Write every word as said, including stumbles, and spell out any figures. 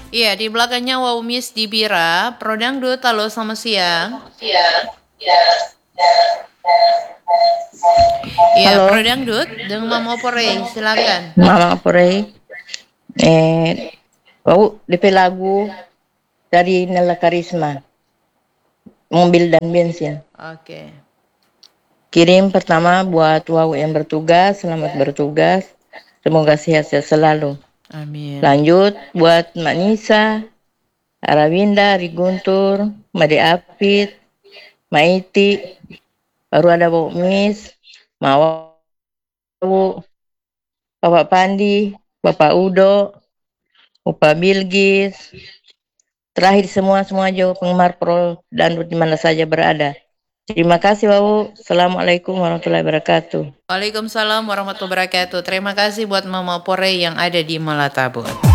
Iya, di belakangnya Wow Miss Dibira, Prodangdut, halo selamat siang. Iya, Halo, Prodangdut dengan Mama Opore, silakan. Mama Purei. Eh, Wau D P lagu dari Nela Karisma, mobil dan bensin. Oke. Kirim pertama buat Wau yang bertugas, selamat bertugas. Semoga sehat-sehat selalu. Amin. Lanjut buat Mak Nisa, Arawinda, Riguntur, Made Apit, Maiti, baru ada Wau Miss, Mawau, Bapak Pandi, Bapak Udo, Bapak Bilgis, terakhir semua semua jauh penggemar Pro dan di mana saja berada. Terima kasih, Wau. Assalamualaikum warahmatullahi wabarakatuh. Waalaikumsalam warahmatullahi wabarakatuh. Terima kasih buat Mama Opore yang ada di Malatabur.